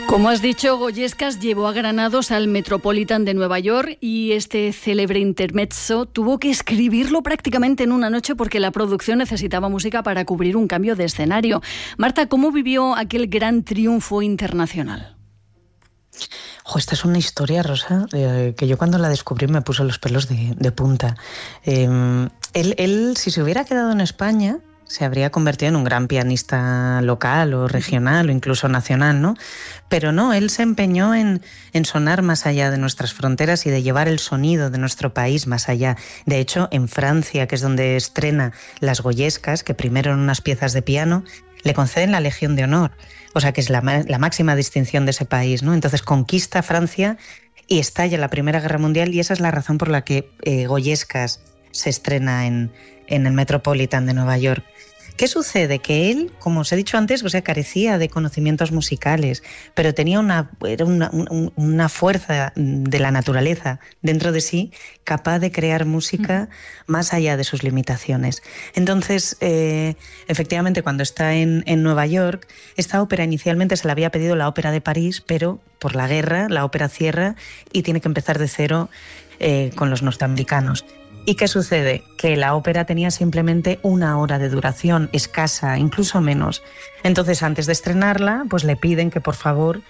Como has dicho, Goyescas llevó a Granados al Metropolitan de Nueva York y este célebre intermezzo tuvo que escribirlo prácticamente en una noche porque la producción necesitaba música para cubrir un cambio de escenario. Marta, ¿cómo vivió aquel gran triunfo internacional? Esta es una historia, Rosa, que yo cuando la descubrí me puso los pelos de punta. Él, si se hubiera quedado en España, se habría convertido en un gran pianista local o regional o incluso nacional, ¿no? Pero no, él se empeñó en sonar más allá de nuestras fronteras y de llevar el sonido de nuestro país más allá. De hecho, en Francia, que es donde estrena Las Goyescas, que primero eran unas piezas de piano, le conceden la Legión de Honor, o sea que es la máxima distinción de ese país, ¿no? Entonces conquista Francia y estalla la Primera Guerra Mundial y esa es la razón por la que Goyescas se estrena en el Metropolitan de Nueva York. ¿Qué sucede? Que él, como os he dicho antes, carecía de conocimientos musicales, pero tenía una fuerza de la naturaleza dentro de sí capaz de crear música más allá de sus limitaciones. Entonces, efectivamente, cuando está en Nueva York, esta ópera inicialmente se le había pedido la Ópera de París, pero por la guerra la ópera cierra y tiene que empezar de cero con los norteamericanos. ¿Y qué sucede? Que la ópera tenía simplemente 1 hora de duración, escasa, incluso menos. Entonces, antes de estrenarla, pues le piden que por favor...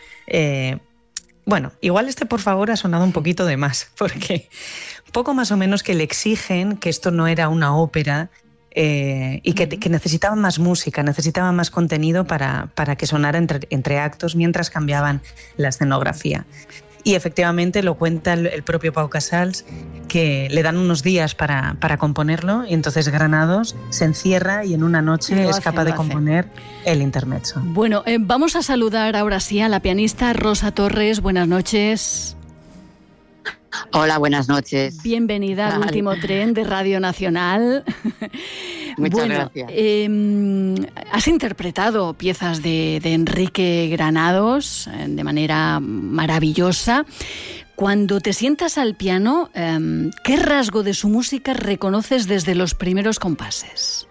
igual por favor ha sonado un poquito de más, porque poco más o menos que le exigen que esto no era una ópera y que necesitaban más música, necesitaban más contenido para que sonara entre actos mientras cambiaban la escenografía. Y efectivamente lo cuenta el propio Pau Casals, que le dan unos días para componerlo y entonces Granados se encierra y en una noche es capaz de componer el intermezzo. Bueno, vamos a saludar ahora sí a la pianista Rosa Torres. Buenas noches. Hola, buenas noches. Bienvenida al Último Tren de Radio Nacional. Muchas gracias. Has interpretado piezas de Enrique Granados de manera maravillosa. Cuando te sientas al piano, ¿qué rasgo de su música reconoces desde los primeros compases?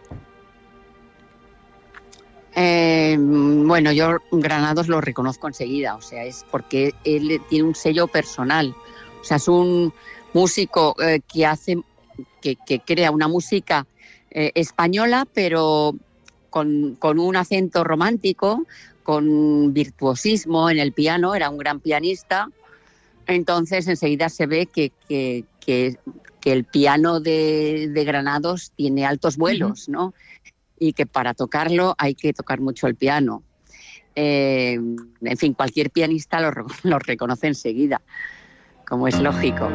Yo Granados lo reconozco enseguida, o sea, es porque él tiene un sello personal. O sea, es un músico que crea una música española, pero con un acento romántico, con virtuosismo en el piano, era un gran pianista. Entonces, enseguida se ve que el piano de Granados tiene altos vuelos, ¿no? Y que para tocarlo hay que tocar mucho el piano. En fin, cualquier pianista lo reconoce enseguida, como es lógico.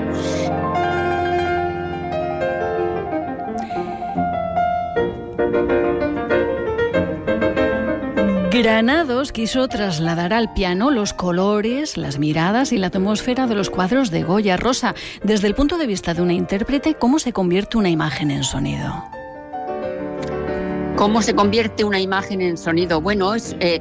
Granados quiso trasladar al piano los colores, las miradas y la atmósfera de los cuadros de Goya. Rosa, desde el punto de vista de una intérprete, ¿cómo se convierte una imagen en sonido? ¿Cómo se convierte una imagen en sonido? Bueno,